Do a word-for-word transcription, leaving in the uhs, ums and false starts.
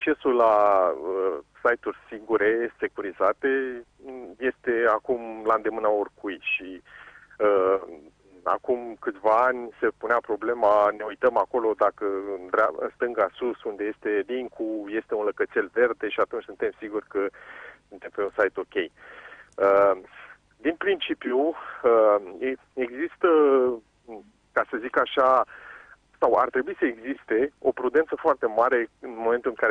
accesul la uh, site-uri sigure, securizate, este acum la îndemâna oricui și uh, acum câțiva ani se punea problema, ne uităm acolo dacă în, drea- în stânga sus, unde este link-ul, este un lăcățel verde și atunci suntem siguri că suntem pe un site ok. Uh, din principiu, uh, există, ca să zic așa, sau ar trebui să existe o prudență foarte mare în momentul în care